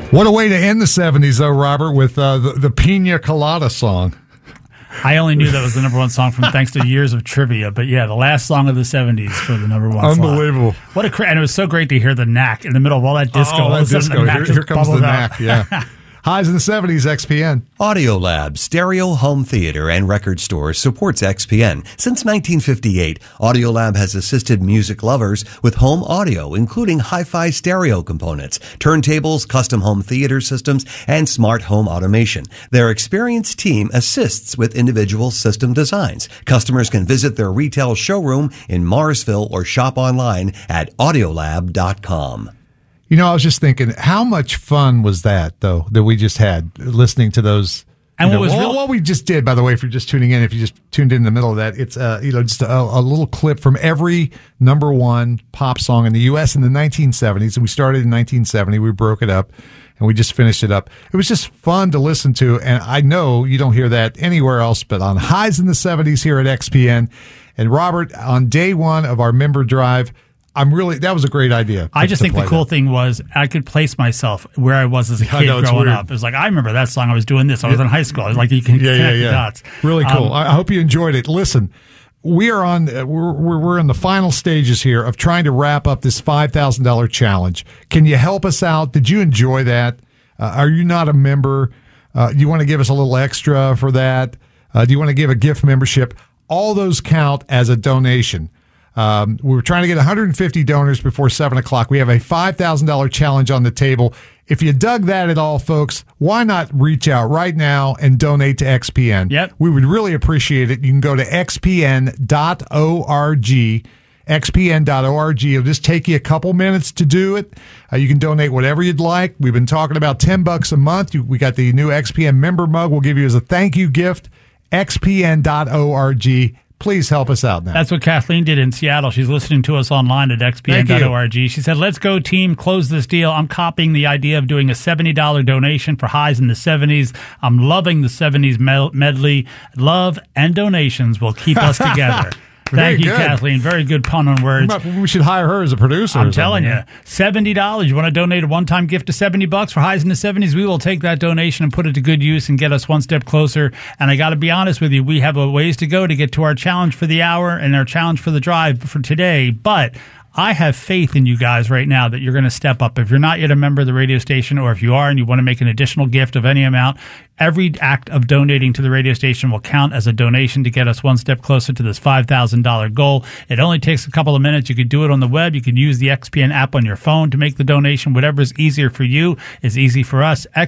What a way to end the 70s, though, Robert, with the Pina Colada song. I only knew that was the number one song from thanks to years of trivia. But yeah, the last song of the 70s for the number one slot. Unbelievable. And it was so great to hear the knack in the middle of all that disco. Oh, that disco. Here comes the knack, yeah. Highs in the 70s, XPN. Audiolab, stereo home theater and record store, supports XPN. Since 1958, Audiolab has assisted music lovers with home audio, including hi-fi stereo components, turntables, custom home theater systems, and smart home automation. Their experienced team assists with individual system designs. Customers can visit their retail showroom in Morrisville or shop online at audiolab.com. You know, I was just thinking, how much fun was that, though, that we just had listening to those? And what we just did, by the way, if you're just tuning in, if you just tuned in the middle of that, it's just a little clip from every number one pop song in the U.S. in the 1970s. And we started in 1970. We broke it up, and we just finished it up. It was just fun to listen to, and I know you don't hear that anywhere else but on Highs in the 70s here at XPN. And Robert, on day one of our member drive, that was a great idea. I just think the cool thing was I could place myself where I was as a kid growing up. It was like, I remember that song. I was doing this. I was in high school. I was like, you can connect the dots. Really cool. I hope you enjoyed it. Listen, we are we're in the final stages here of trying to wrap up this $5,000 challenge. Can you help us out? Did you enjoy that? Are you not a member? Do you want to give us a little extra for that? Do you want to give a gift membership? All those count as a donation. We were trying to get 150 donors before 7 o'clock. We have a $5,000 challenge on the table. If you dug that at all, folks, why not reach out right now and donate to XPN? Yep. We would really appreciate it. You can go to xpn.org, xpn.org. It'll just take you a couple minutes to do it. You can donate whatever you'd like. We've been talking about $10 a month. We got the new XPN member mug we'll give you as a thank you gift. xpn.org. Please help us out now. That's what Kathleen did in Seattle. She's listening to us online at xpn.org. She said, let's go, team. Close this deal. I'm copying the idea of doing a $70 donation for Highs in the 70s. I'm loving the 70s medley. Love and donations will keep us together. Thank you, Kathleen. Very good pun on words. We should hire her as a producer. I'm telling you. $70. You want to donate a one-time gift to $70 for Highs in the 70s? We will take that donation and put it to good use and get us one step closer. And I got to be honest with you, we have a ways to go to get to our challenge for the hour and our challenge for the drive for today. But I have faith in you guys right now that you're going to step up. If you're not yet a member of the radio station, or if you are and you want to make an additional gift of any amount, every act of donating to the radio station will count as a donation to get us one step closer to this $5,000 goal. It only takes a couple of minutes. You could do it on the web. You can use the XPN app on your phone to make the donation. Whatever is easier for you is easy for us.